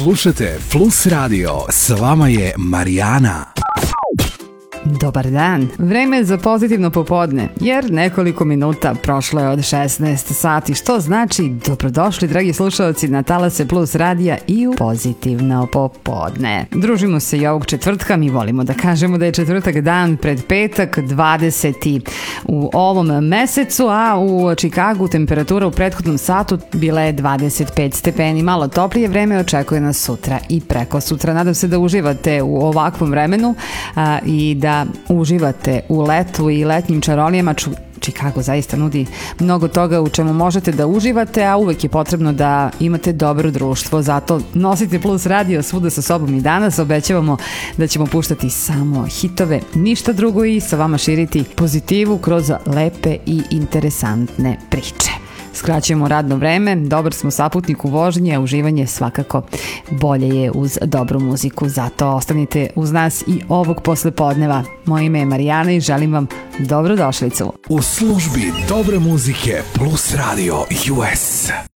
Slušate Plus Radio, s vama je Marijana. Dobar dan. Vreme je za pozitivno popodne, jer nekoliko minuta prošlo je od 16 sati, što znači dobrodošli, dragi slušalci, na Talase Plus radija i u pozitivno popodne. Družimo se i ovog četvrtka, mi volimo da kažemo da je četvrtak dan pred petak, 20. u ovom mesecu, a u Čikagu temperatura u prethodnom satu bila je 25 stepeni. Malo toplije vreme očekuje nas sutra i preko sutra. Nadam se da uživate u ovakvom vremenu i da uživate u letu i letnjim čarolijama. Čikago zaista nudi mnogo toga u čemu možete da uživate, a uvek je potrebno da imate dobro društvo. Zato nosite Plus radio svuda sa sobom i danas. Obećavamo da ćemo puštati samo hitove, ništa drugo, i sa vama širiti pozitivu kroz lepe i interesantne priče. Skraćujemo radno vreme, dobar smo saputnik u vožnji, a uživanje svakako bolje je uz dobru muziku. Zato ostanite uz nas i ovog poslepodneva. Moje ime je Marijana i želim vam dobrodošlicu. U službi dobre muzike Plus Radio US.